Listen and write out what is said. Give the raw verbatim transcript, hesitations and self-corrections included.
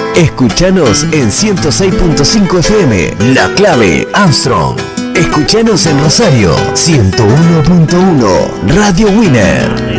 Escuchanos en ciento seis punto cinco F M, La Clave, Armstrong. Escuchanos en Rosario, ciento uno punto uno, Radio Winner.